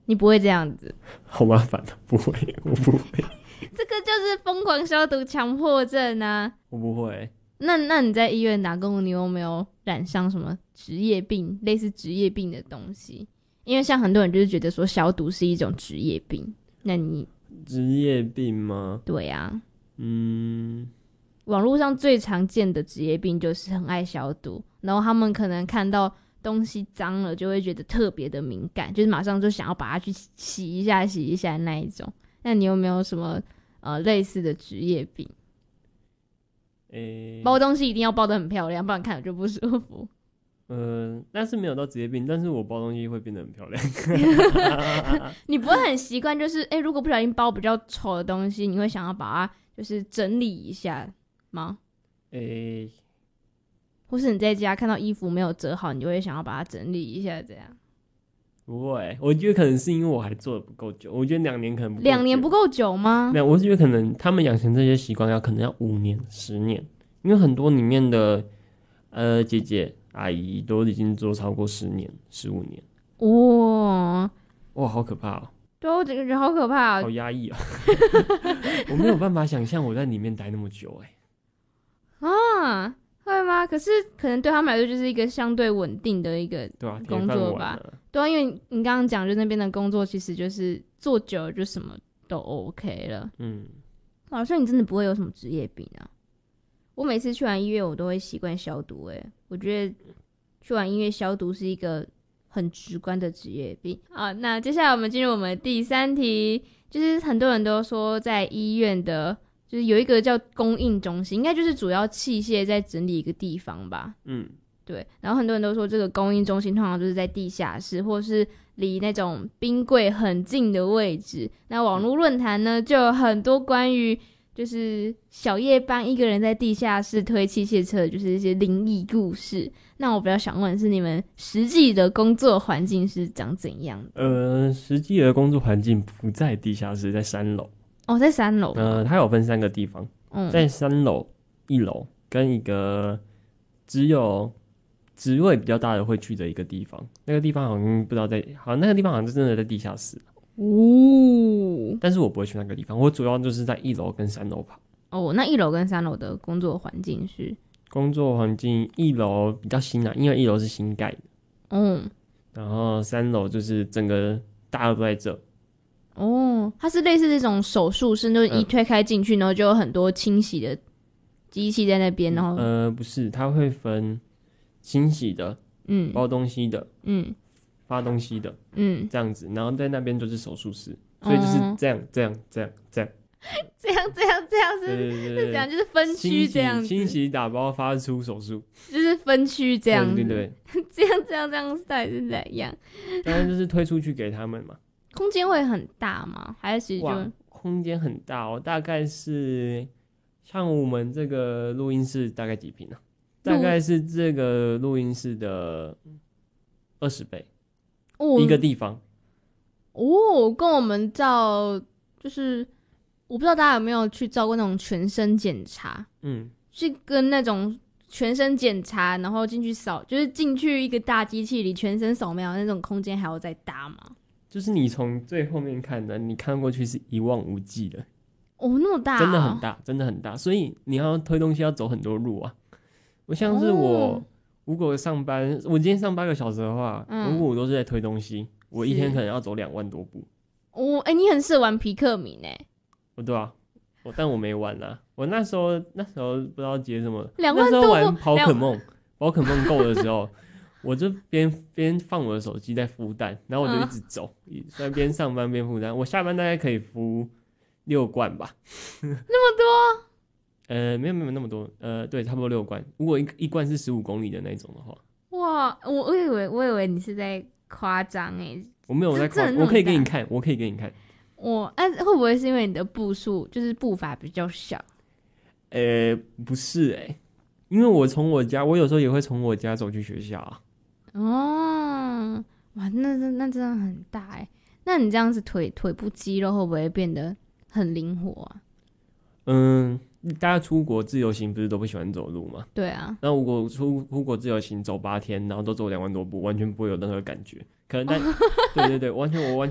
你不会这样子？ 好麻烦的，不会，我不会。 这个就是疯狂消毒强迫症啊！ 我不会。 那你在医院打工，你有没有染上什么职业病，类似职业病的东西？因为像很多人就是觉得说消毒是一种职业病，那你职业病吗？ 对啊，网络上最常见的职业病就是很爱消毒，然后他们可能看到东西脏了就会觉得特别的敏感，就是马上就想要把它去洗一下那一种。那你有没有什么类似的职业病？包东西一定要包得很漂亮，不然看着就不舒服。 但是没有到职业病，但是我包东西会变得很漂亮。 你不会很习惯，就是如果不小心包比较丑的东西，你会想要把它就是整理一下吗？或是你在家看到衣服没有折好，你就会想要把它整理一下，这样？ 不会，我觉得可能是因为我还做的不够久，我觉得2年可能不够久。 2年不够久吗？ 没有，我是觉得可能他们养成这些习惯可能要5年、10年，因为很多里面的姐姐阿姨都已经做超过10年、15年。哇，好可怕哦！ 对，我整个人好可怕好压抑啊！我没有办法想象我在里面待那么久啊，会吗？可是可能对他们来说就是一个相对稳定的一个工作吧。对啊，因为你刚刚讲就那边的工作其实就是做久了就什么都 OK 了。所以你真的不会有什么职业病啊？我每次去完医院我都会习惯消毒。我觉得去完医院消毒是一个很直观的职业病。好，那接下来我们进入我们第3题，就是很多人都说在医院的就是有一个叫供应中心，应该就是主要器械在整理一个地方吧。对。然后很多人都说这个供应中心通常就是在地下室，或是离那种冰柜很近的位置。那网络论坛呢，就有很多关于就是小夜班一个人在地下室推器械车的，就是一些灵异故事。那我比较想问的是，你们实际的工作环境是长怎样的？ 实际的工作环境不在地下室，在3楼。 在3楼。 它有分3个地方。在3楼、1楼跟一个只有职位比较大的会去的一个地方。那个地方好像不知道那个地方好像真的在地下室。但是我不会去那个地方，我主要就是在1楼跟3楼跑。 那1楼跟3楼的工作环境是？ 工作环境1楼比较新因为1楼是新盖的。然后3楼就是整个大家都在这。 它是类似这种手术室，就是一推开进去，然后就有很多清洗的机器在那边，然后不是，它会分清洗的，包东西的，发东西的，这样子，然后在那边就是手术室，所以就是这样是这样，就是分区这样子， 清洗打包发出手术， 就是分区这样子， 对， 这样到底是怎样？ 当然就是推出去给他们嘛。 空间会很大吗？还是其实就空间很大大概是像我们这个录音室大概几坪啊？大概是这个录音室的20倍，一个地方。 跟我们照就是我不知道大家有没有去照过那种全身检查，是跟那种全身检查，然后进去扫，就是进去一个大机器里全身扫描那种空间还要再大吗？ 就是你从最后面看的，你看过去是一望无际的。 那么大真的很大，真的很大，所以你要推东西要走很多路啊。我像是我如果上班，我今天上8个小时的话，如果我都是在推东西，我一天可能要走2万多步。 你很适合玩皮克敏对啊，但我没玩啊。我那时候不知道解什么 ，2万多步。 那时候玩宝可梦Go 的时候，我就边放我的手机在孵蛋，然后我就一直走，边上班边孵蛋。我下班大概可以孵6罐吧。 那么多？ 没有那么多。对，差不多6罐。如果一罐是15公里的那种的话， 哇，我以为你是在夸张我没有在夸张，我可以给你看。 会不会是因为你的步数就是步伐比较小？ 不是因为我有时候也会从我家走去学校啊。 哇，那真的很大那你这样子腿部肌肉会不会变得很灵活啊？ 大家出国自由行不是都不喜欢走路吗？ 对啊。 那如果出国自由行走8天，然后都走2万多步，完全不会有任何感觉。可能对，我完